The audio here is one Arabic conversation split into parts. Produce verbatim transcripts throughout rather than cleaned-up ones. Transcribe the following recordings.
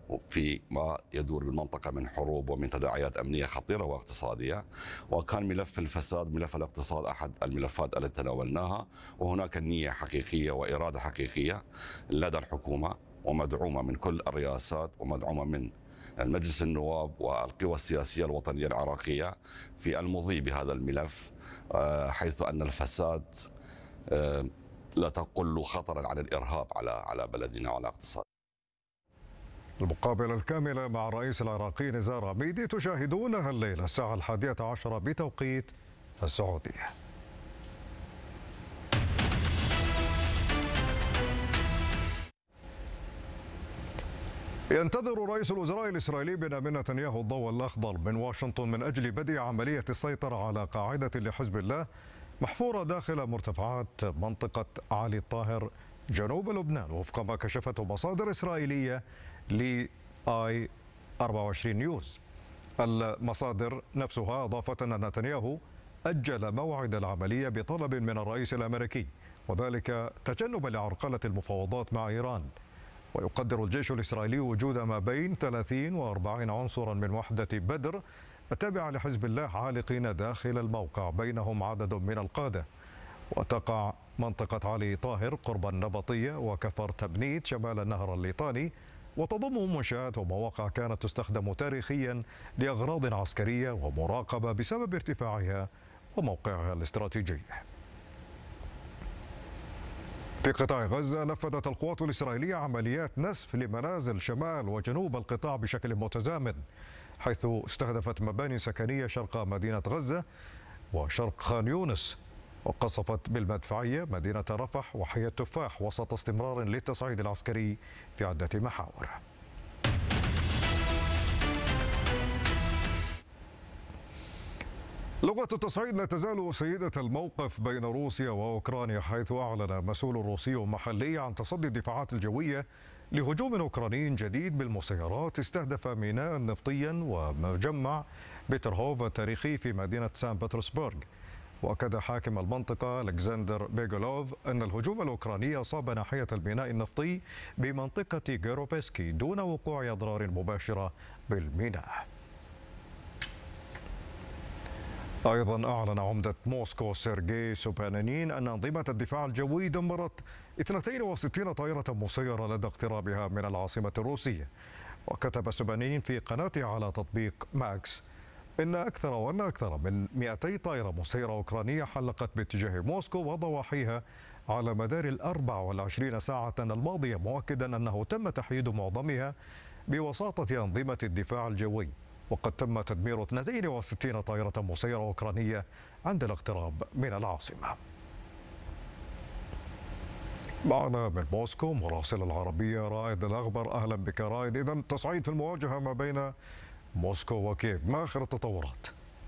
في ما يدور بالمنطقة من حروب ومن تداعيات أمنية خطيرة واقتصادية. وكان ملف الفساد، ملف الاقتصاد، أحد الملفات التي تناولناها، وهناك نية حقيقية وإرادة حقيقية لدى الحكومة ومدعومة من كل الرئاسات ومدعومة من المجلس النواب والقوى السياسية الوطنية العراقية في المضي بهذا الملف، حيث أن الفساد لا تقل خطرا على الإرهاب على على بلدنا وعلى اقتصاد. المقابلة الكاملة مع الرئيس العراقي نزار عبيدي تشاهدونها الليلة الساعة الحادية عشرة بتوقيت السعودية. ينتظر رئيس الوزراء الإسرائيلي بنيامين نتنياهو الضوء الأخضر من واشنطن من أجل بدء عملية السيطرة على قاعدة لحزب الله محفورة داخل مرتفعات منطقة علي الطاهر جنوب لبنان، وفق ما كشفته مصادر إسرائيلية ل آي أربعة وعشرين نيوز. المصادر نفسها أضافت أن نتنياهو أجل موعد العملية بطلب من الرئيس الأمريكي، وذلك تجنبا لعرقلة المفاوضات مع إيران. ويقدر الجيش الإسرائيلي وجود ما بين ثلاثين وأربعين عنصرا من وحدة بدر التابعة لحزب الله عالقين داخل الموقع، بينهم عدد من القادة. وتقع منطقة علي طاهر قرب النبطية وكفر تبنيت شمال النهر الليطاني، وتضم منشآت ومواقع كانت تستخدم تاريخيا لأغراض عسكرية ومراقبة بسبب ارتفاعها وموقعها الاستراتيجي. في قطاع غزة نفذت القوات الإسرائيلية عمليات نسف لمنازل شمال وجنوب القطاع بشكل متزامن، حيث استهدفت مباني سكنية شرق مدينة غزة وشرق خان يونس، وقصفت بالمدفعية مدينة رفح وحي التفاح وسط استمرار للتصعيد العسكري في عدة محاور. لغة التصعيد لا تزال سيدة الموقف بين روسيا وأوكرانيا، حيث أعلن مسؤول روسي محلي عن تصدي الدفاعات الجوية لهجوم أوكراني جديد بالمسيرات استهدف ميناء نفطيا ومجمع بيترهوف التاريخي في مدينة سان بطرسبرغ. وأكد حاكم المنطقة ألكسندر بيغولوف أن الهجوم الأوكراني أصاب ناحية الميناء النفطي بمنطقة جيروبيسكي دون وقوع أضرار مباشرة بالميناء. أيضا أعلن عمدة موسكو سيرجي سوبانينين أن أنظمة الدفاع الجوي دمرت اثنتين وستين طائرة مسيرة لدى اقترابها من العاصمة الروسية. وكتب سوبانينين في قناته على تطبيق ماكس إن أكثر وأن أكثر من مئتي طائرة مسيرة أوكرانية حلقت باتجاه موسكو وضواحيها على مدار الأربع والعشرين ساعة الماضية، مؤكدا أنه تم تحييد معظمها بوساطة أنظمة الدفاع الجوي. وقد تم تدمير اثنتين وستين طائرة مسيرة أوكرانية عند الاقتراب من العاصمة. معنا من موسكو مراسل العربية رائد الأغبر. أهلا بك رائد. إذن تصعيد في المواجهة ما بين موسكو وكييف، ما آخر التطورات؟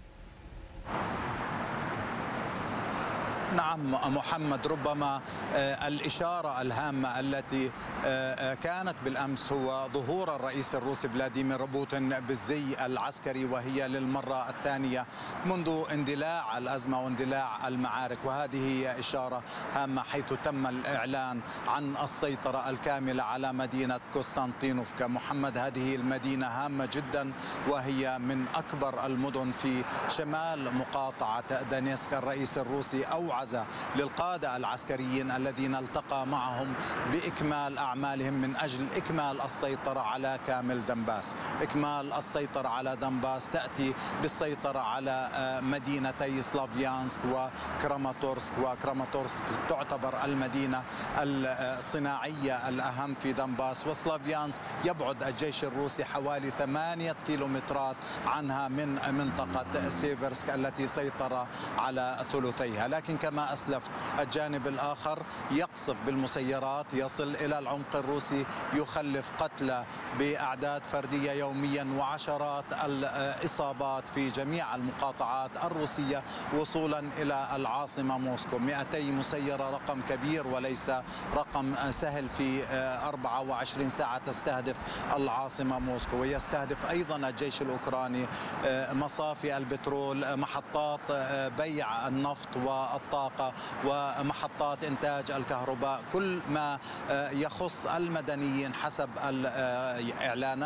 نعم محمد، ربما الإشارة الهامة التي كانت بالأمس هو ظهور الرئيس الروسي فلاديمير بوتين بالزي العسكري، وهي للمرة الثانية منذ اندلاع الأزمة واندلاع المعارك. وهذه هي إشارة هامة حيث تم الإعلان عن السيطرة الكاملة على مدينة قسطنطينوفكا. محمد، هذه المدينة هامة جدا وهي من أكبر المدن في شمال مقاطعة دانيسك. الرئيس الروسي أوعز للقادة العسكريين الذين التقى معهم بإكمال أعمالهم من أجل إكمال السيطرة على كامل دنباس. إكمال السيطرة على دنباس تأتي بالسيطرة على مدينتي سلافيانسك وكراماتورسك. وكراماتورسك تعتبر المدينة الصناعية الأهم في دنباس، وسلافيانسك يبعد الجيش الروسي حوالي ثمانية كيلومترات عنها من منطقة سيفرسك التي سيطر على ثلثيها. لكن كما أسلفت الجانب الآخر يقصف بالمسيرات، يصل إلى العمق الروسي، يخلف قتلى بأعداد فردية يوميا وعشرات الإصابات في جميع المقاطعات الروسية وصولا إلى العاصمة موسكو. مئتي مسيرة رقم كبير وليس رقم سهل في أربعة وعشرين ساعة تستهدف العاصمة موسكو. ويستهدف أيضا الجيش الأوكراني مصافي البترول، محطات بيع النفط والطاقة ومحطات إنتاج الكهرباء، كل ما يخص المدنيين حسب الإعلانات